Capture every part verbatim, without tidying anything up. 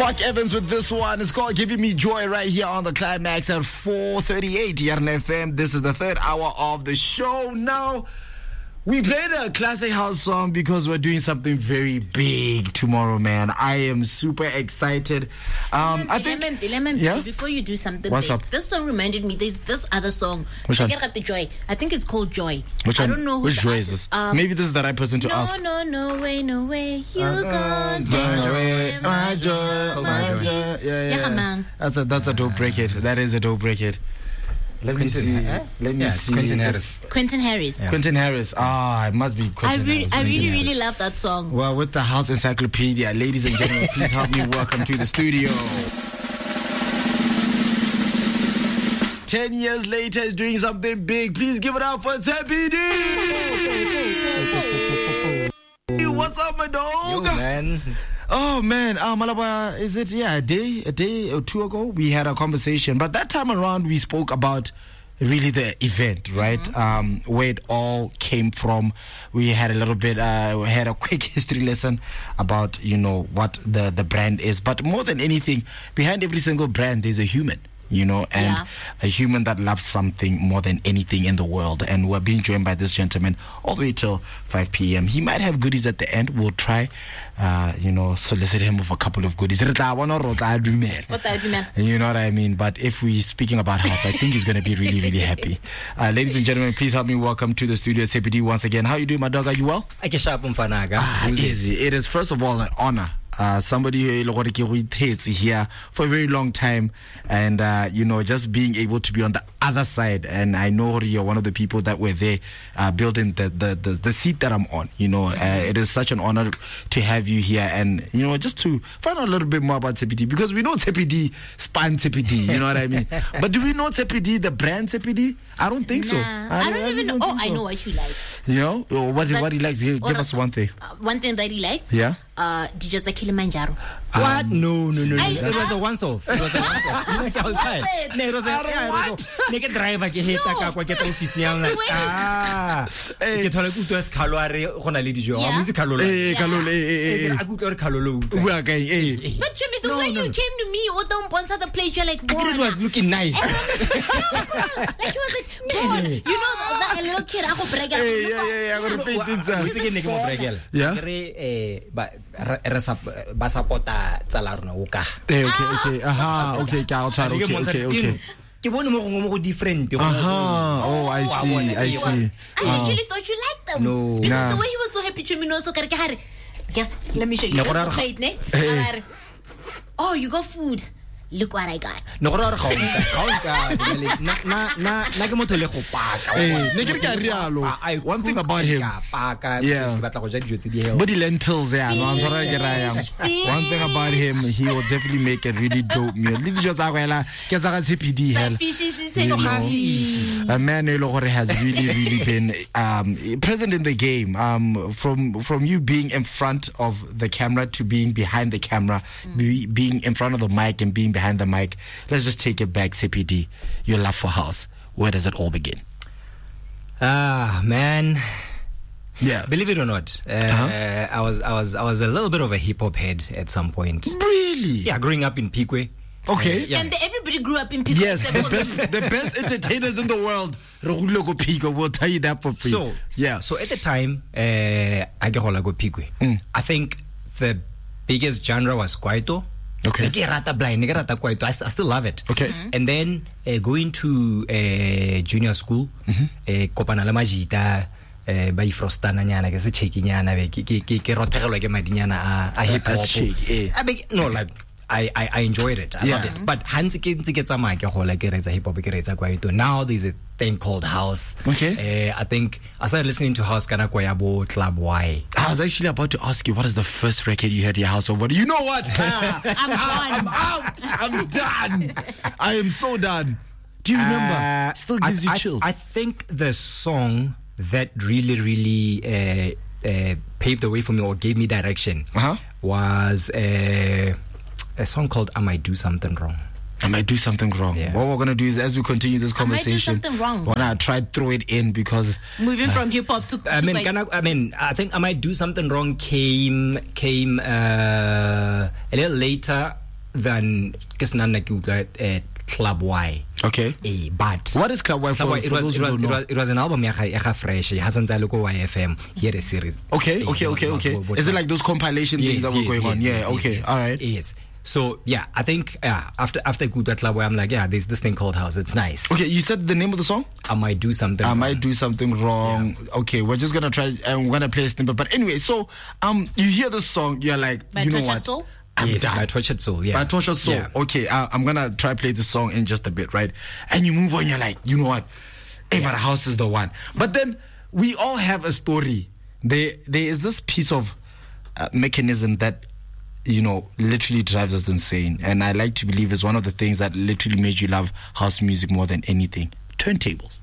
Mark Evans with this one. It's called Giving Me Joy right here on the Climax at four thirty-eight here on F M. This is the third hour of the show. Now, we played a classic house song because we're doing something very big tomorrow, man. I am super excited. Um, I think, Lemon, Lemon, yeah? Before you do something What's big, up? this song reminded me, there's this other song. Which one? The Joy. I think it's called Joy. Which I one? don't know who Which the joy artist- is this? Um, Maybe this is the right person to no, ask. No, no, way, no way. You Uh, gonna take my away joy, my my joy, my joy. joy. Yeah, Yeah, yeah. man. That's a that's a dope break it. That is a dope break it. Let me Quentin, see. eh? Let me Yeah, it's see. Quentin Harris. Quentin Harris. Yeah. Quentin Harris. Ah, it must be I Quentin really, Harris. I really, Harris. really love that song. Well, with the House Encyclopedia, ladies and gentlemen, please help me welcome to the studio. Ten years later, he's doing something big. Please give it up for Teppy D. What's up, my dog? Yo, man. Oh man, uh, Malaba, is it yeah a day, a day or two ago we had a conversation, but that time around we spoke about really the event, right? Mm-hmm. Um, where it all came from. We had a little bit, uh, we had a quick history lesson about you know what the the brand is, but more than anything, behind every single brand there's a human. You know, and Yeah. a human that loves something more than anything in the world. And we're being joined by this gentleman all the way till five p.m. He might have goodies at the end. We'll try, uh, you know, solicit him with a couple of goodies. What do you mean? You know what I mean? But if we're speaking about house, I think he's going to be really, really happy. Uh, ladies and gentlemen, please help me welcome to the studio T P D once again. How you doing, my dog? Are you well? I can sharp mfanaga. Ah, easy. It is, first of all, an honor. Uh, somebody who is here for a very long time, and uh, you know, just being able to be on the other side. And I know you're one of the people that were there uh, building the, the, the, the seat that I'm on. You know, uh, it is such an honor to have you here, and you know, just to find out a little bit more about T P D, because we know T P D span T P D. You know what I mean? But do we know T P D, the brand T P D? I don't think so. Nah, I don't, even know. don't Oh, think I so. know what you like. You know, or what, But- what he likes. Give, or give a- us one thing. Uh, one thing that he likes. Yeah. Uh, Digits Kilimanjaro. What? No, no, no, no. I- It was I- a once-off. It was a once-off. I'll try. it? No, it was a yeah, it was a- Neke driver ke heta ka kwa ke tla office yang like Wait. ah. Eh. Ke thola ke utlwa sekhalo a re go na le dijo. Yeah. Ha mo se khalolo. Eh, Kalole, eh, eh, eh, eh. A ke utlwa re khalolo utlwa. Bua kae, eh. But Jimmy, the No, way no. you came to me, what don't sponsor the plate, you're like, It "Bona." was looking nice. Like he was like, "Bona." You know that a little kid, I go brag. Hey, yeah, yeah, yeah, I'm gonna pay attention. Itse ke ne ke mo brekela. Yeah. Ke re eh ba re re sa ba support-a tsala rona o ka. Eh, okay, okay, aha, okay, ka, I'll try, Ke okay, montsha okay, teng. okay. Ke bone mo gongwe mo go different. go- Aha, oh, I Wa see, bona I ke see. I actually thought you liked them. No. Because Nah. the way he was so happy to me, no, so kare ke hare. Guess, let me show you. Ne That's go the ra- plate, ne? Hey. Hare. Oh, you got food. Look what I got. No go ra re ga o nka ga o nka na na na na ke motho le go paka. Eh, ne ke re ke a rialo. I- I One thing cook, about him. ke a paka, Yeah. because ke batla go ja dijo tse di healthy. But the lentils, yeah, no, I'm sorry, ke ra yang. Fish. One thing about him, he will definitely make a really dope meal. Le dijo tsa go hela, ke tsa ka T P D hela. Fishy, she's You taking know, a man who has really, really been um, present in the game. Um, from from you being in front of the camera to being behind the camera, be, being in front of the mic and being behind the mic. Let's just take it back, C P D. Your love for house. Where does it all begin? Ah, man. Yeah. Believe it or not, uh, Uh-huh. I was I was I was a little bit of a hip hop head at some point. Really? Yeah, growing up in Pikwe. Okay. Yeah. And everybody grew up in Pico. Yes, the best, the best entertainers in the world. Rogulo Pico will tell you that for free. So yeah. So at the time, uh, I get hola go Pikwe. Mm. I think the biggest genre was Kwaito. Okay. Neke rata blind, neke rata Kwaito. I, st- I still love it. Okay. Mm-hmm. And then uh, going to uh, junior school, uh, kopana le majita. Eh ba ifrostana nyana ke se cheki nyana be ke ke ke rotegelwa ke madinyana a a hip A hop. shake, eh. I mean, no, like I, I I enjoyed it. I Yeah. loved it. But hands ke ntse ke tsamaya ke gola ke retsa hip hop ke retsa kwaito. Now there's a thing called house. Okay. Eh I think I started listening to house kana kwa yabo Club Y. I was actually about to ask you, what is the first record you heard in your house? Or what? You know what? I'm I'm gone. out. I'm done. I am so done. Do you remember? Uh, Still gives I, you I, chills. I think the song that really really uh, uh, paved the way for me or gave me direction Uh-huh. was uh, a song called I Might Do Something Wrong. I might do something wrong. Yeah. What we're going to do is, as we continue this I might do conversation, something wrong. we're going to try to throw it in because Moving from hip hop to, to I mean, like, can I, I mean, I think I Might Do Something Wrong came came uh, a little later than uh, Club Y. Okay. Eh, but what is Club Y? For, Club Y, for it, was, those it, who was, don't it, know? was, it was an album yaga yaga fresh. It hasn't look Y F M here a series. Okay, Eh, okay, okay, what- okay. what- what- Is it like those compilation Yes, things that were yes, going yes, on? yes, Yeah. yes, Okay. yes. All right. Yes. So yeah, I think yeah after after Good Club Y, I'm like yeah, there's this thing called house. It's nice. Okay. You said the name of the song? I might do something. I wrong. might do something wrong. Okay, we're just gonna try and we're gonna play a snippet. But anyway, so um, you hear the song, you're like, By you know Tortured what? Soul? I'm Yes, done. by Tortured Soul. Yeah, By Tortured Soul. Yeah. Okay, uh, I'm gonna try play the song in just a bit, right? And you move on, you're like, you know what? Hey, but the house is the one. But then we all have a story. There, there is this piece of uh, mechanism that, you know, literally drives us insane. And I like to believe is one of the things that literally made you love house music more than anything. Turntables.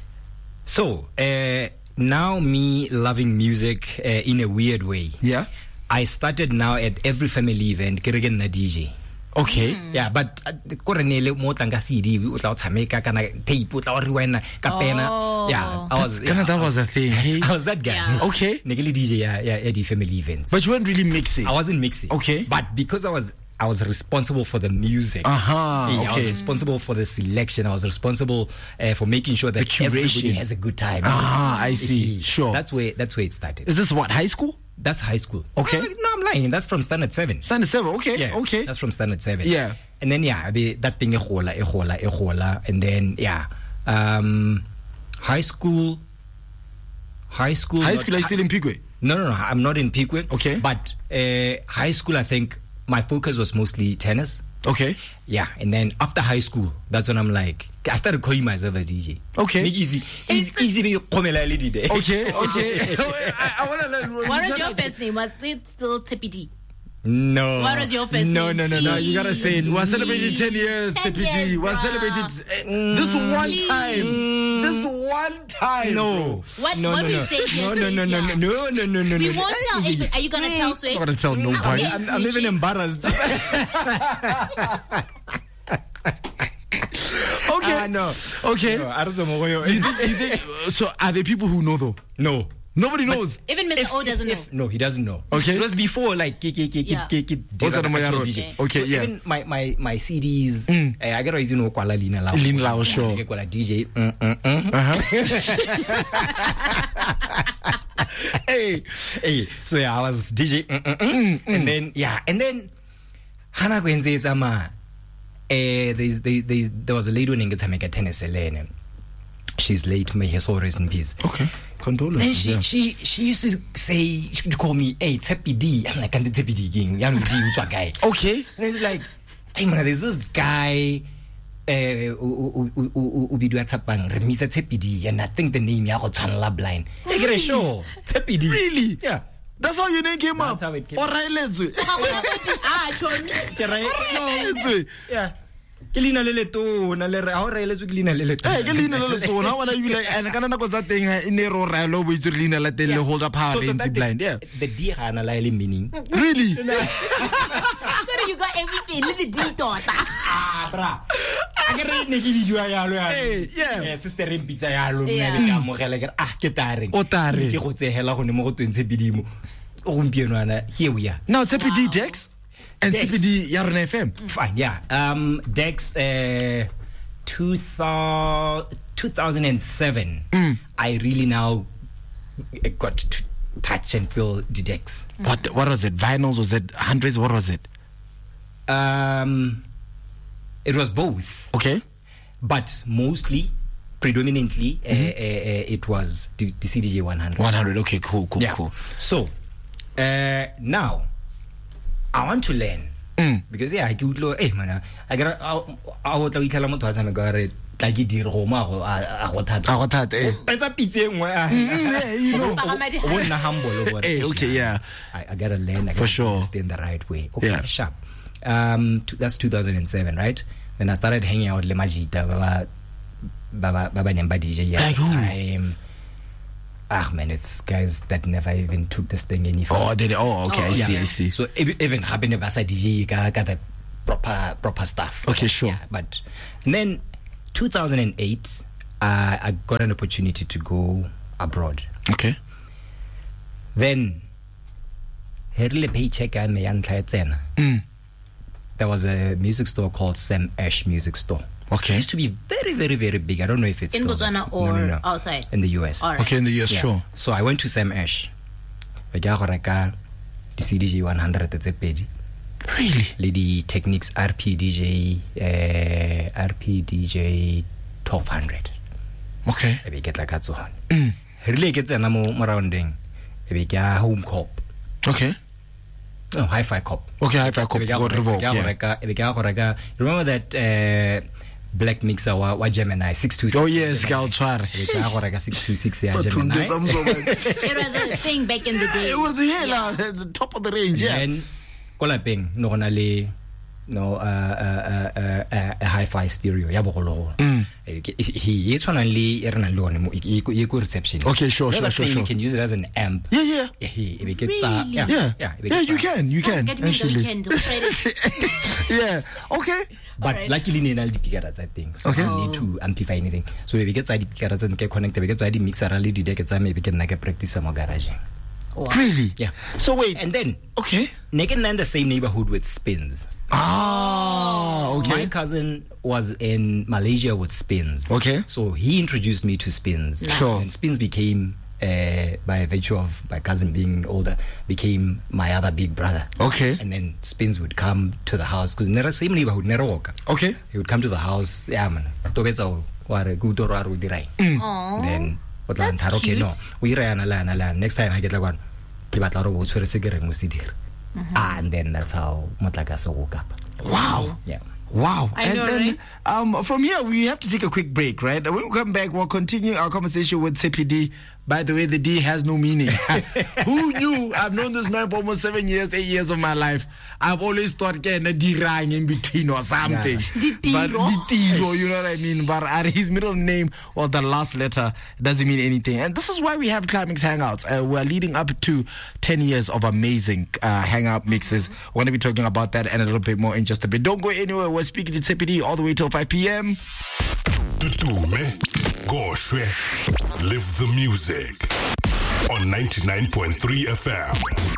So uh, now me loving music uh, in a weird way. Yeah. I started now at every family event. Ke re ke nna D J. Okay. Yeah, but kore ne le mo tlang ka C D o tla o tshameka kana tape o tla o rewind ka pena. Oh. Yeah, I was That's kinda, yeah, that I was a thing. Hey. I was that guy. Yeah. Okay. Ne ke le D J yeah, yeah, at the family events. But you weren't really mixing. I wasn't mixing. Okay. But because I was I was responsible for the music. Uh-huh, Yeah, I was okay. responsible for the selection. I was responsible uh, for making sure that The curation. everybody has a good time. Ah, I see. Yeah. Sure. That's where that's where it started. Is this what, high school? That's high school. Okay. No, no, I'm lying. That's from standard seven. Standard seven. Okay. Yeah. Okay. That's from standard seven. Yeah. And then yeah, be that thing ehola, ehola, ehola, and then yeah, um, high school. High school. High not- school, are you still in Pigwe? No, no, no. I'm not in Piquet. Okay. But uh, high school, I think my focus was mostly tennis. Okay. Yeah, and then after high school, that's when I'm like, I started calling myself a D J. Okay. Make easy, easy, easy. Be komela le dide. Okay. Okay. I, I want to learn. What was your first name? Was it still Tippy D? No. What was your first no, name? No, no, no, No, you gotta say it. We're celebrating ten years, ten C P D. years, We're bruh. celebrating uh, this one Please. time. This one time. No. What- no, what no, we no. say no, yes, no, no, no, please, no, no, no, no, We no. won't tell. no. Are you gonna tell I'm Sway? not gonna tell nobody. Okay. I'm, I'm even embarrassed. Okay. Ah, no. Okay. No, I don't know. You think, you think, uh, so are there people who know though? No. Nobody knows. Even Mister O doesn't know. If, no, he doesn't know. Okay. It was before, like, ki, ki, ki, ki, Yeah. ki, ki, What's that, actual Mayaro? D J. Okay, So yeah. Even my, my, my C Ds, eh, I get always know kwala lina lao. Lina lao, sure. I get kwala D J. Mm, mm, mm. hey, hey. So yeah, I was D J. Mm, mm, mm. And then, yeah, and then, hana kwenze zama. Eh, there's, there, there's, there was a lady named Tameka Tennis Elene. She's late. May her soul rest in peace. Okay. Condolences. Then she yeah. she she used to say, she would call me, hey, Tepi D. I'm like, I'm the Tepi D king. I'm the D Ucha guy. Okay. And it's like, hey man, there's this guy who be doing Tapang, Remisa Tepi D, and I think the name Yako Chanla blind. I get a show. Tepi D. Really? Yeah. That's how your name came That's up. how it came All up. right, let's do it. Ah, Choni. Ke ra- Let's do it. Yeah. Ke leina le letona le re ha o raeletswe ke leina le letona. Hey, ke leina le letona. I wanna be like, and kana nako tsa teng e ne ro ra lo bo itse leina la teng le hold up power So in that blind. the- Yeah. The D ha na la ele meaning. Really? You got everything. Look at the D daughter. Ah, bra. A ke re ne ke di jwa yalo ya. Hey, yeah. Eh, sister re mpitsa yalo Yeah. mme ka mogela ke re, ah ke tare. O tare. Ke go tsehela go ne mo go twentshe bidimo. O gompieno ana here we are. Now T P D Dex and Dex. T P D Yarn F M. Fine, yeah. Um, Dex, uh, two thousand, two thousand seven, Mm. I really now got to touch and feel the Dex. What what was it? Vinyls? Was it hundreds? What was it? Um, it was both, Okay. but mostly, predominantly, uh, uh, uh, it was the, the C D J one hundred. One hundred. Okay. Cool. Cool. Yeah. Cool. So, uh, now, I want to learn. Mm. Because yeah, I could lo eh man, I got I want to tell mo twa tsame go re tla ke dire go ma go a go thata. I got that. Eh. Pesa pitse ngwe a. Yeah, you know. O na humble over. Eh, okay, yeah. I, I got to learn I For gotta sure. understand the right way. Okay, Yeah. sharp. Um t- that's two thousand seven, right? Then I started hanging out with Le Majita baba baba baba nemba D J yeah. Like who? Time. Ah man, it's guys that never even took this thing any further. Oh, did it? Oh, okay. I Oh, see. yeah. I see. So ev- even happened as a D J, got, got the proper proper stuff. Okay, sure. Yeah, but and then two thousand eight, uh, I got an opportunity to go abroad. Okay. Then, herile paycheck and me yan tsena. Mm. there was a music store called Sam Ash Music Store. Okay. It used to be very, very, very big. I don't know if it's in still Botswana there. or no, no, no. outside? In the U S. All right. Okay, in the U S, Yeah. sure. So I went to Sam Ash. I got the C D J one hundred tse pedi. Really? Lady Techniques R P D J uh, R P D J twelve hundred. Okay. Ebe get like that one. Mm. Really get the namo surrounding. Ebe get home cop. Okay. No, hi-fi cop. Okay, hi-fi cop. Ebe get Got revoked, ebe get yeah. horeka- ebe get horeka. Remember that uh, black mixer wa, wa Gemini six two six. Oh yes, Galtwar. Ebe get horeka six two six ya But Gemini. Tunde, I'm so bad. It was a thing back in the day. It was the hell, uh, the top of the range, yeah. And ko lapeng no gona le no uh, uh, uh, uh, a hi-fi stereo ya bogolo. Mm. He it's one only erna lone mo e go reception. Okay, sure, The sure, other sure, thing, sure. You can use it as an amp. Yeah, yeah. Yeah, he it gets Really? uh, yeah, Yeah, yeah, it yeah, gets, you uh, can, you can, Get me the actually. weekend. We'll try this. Yeah, okay. But Alright. luckily nena di pickers I think. So Okay. I don't need to amplify anything. So we get side pickers and get connected. We get side mixer ali di deck maybe we can like practice some garage. Wow. Really? Yeah. So wait, And then okay. naked in the same neighborhood with Spins. Ah, My okay. cousin was in Malaysia with Spins. Okay. So he introduced me to Spins. Nice. Sure. And Spins became, uh, by virtue of my cousin being older, became my other big brother. Okay. And then Spins would come to the house because never same neighborhood, never walk. Okay. He would come to the house. Yeah, man. Tobetsa ware guto ro aru dirai. Aw. Then what lan That's tsharo ke no. cute. We re ana la ana la. Next time I get like one. Ke batla ro go tshwere se ke reng mo se dire. Ah, and then that's how Motlakase woke up. Wow. Yeah. Wow. I and know, then right? um, from here, we have to take a quick break, right? And when we come back, we'll continue our conversation with C P D. By the way, the D has no meaning. Who knew? I've known this man for almost seven years, eight years of my life. I've always thought getting a D rang in between or something. Yeah. But Ditiro. Ditiro, you know what I mean? But uh, his middle name or the last letter doesn't mean anything. And this is why we have Climax Hangouts. Uh, we're leading up to ten years of amazing uh, hangout mixes. We're going to be talking about that and a little bit more in just a bit. Don't go anywhere. We're speaking to C P D all the way till five p.m. Tutume, Goshwe, live the music on ninety-nine point three F M.